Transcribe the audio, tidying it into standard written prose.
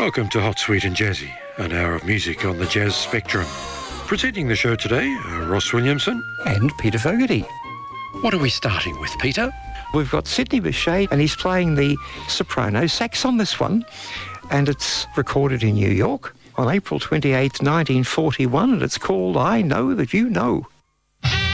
Welcome to Hot, Sweet and Jazzy, an hour of music on the Jazz Spectrum. Presenting the show today are Ross Williamson and Peter Fogarty. What are we starting with, Peter? We've got Sidney Bechet, and he's playing the soprano sax on this one, and it's recorded in New York on April 28th, 1941, and it's called I Know That You Know.